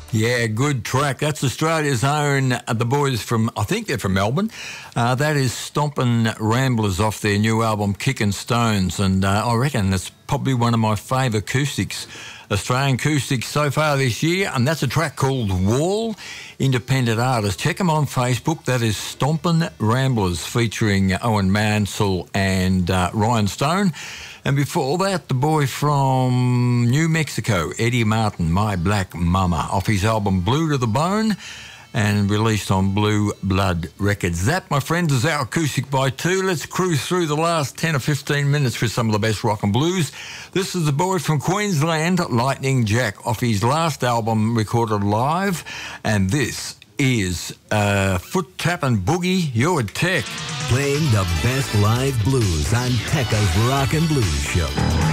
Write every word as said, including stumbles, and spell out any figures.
Yeah, good track. That's Australia's own, uh, the boys from, I think they're from Melbourne. Uh, that is Stompin' Ramblers off their new album, Kickin' Stones. And uh, I reckon that's probably one of my favourite acoustics, Australian acoustics so far this year. And that's a track called Wall, independent artist. Check them on Facebook. That is Stompin' Ramblers featuring Owen Mansell and uh, Ryan Stone. And before that, the boy from New Mexico, Eddie Martin, My Black Mama, off his album Blue to the Bone and released on Blue Blood Records. That, my friends, is our Acoustic by Two. Let's cruise through the last ten or fifteen minutes with some of the best rock and blues. This is the boy from Queensland, Lightning Jack, off his last album recorded live. And this is uh, Foot Tappin' Boogie, Your Tech. Playing the best live blues on Tekka's Rock and Blues Show.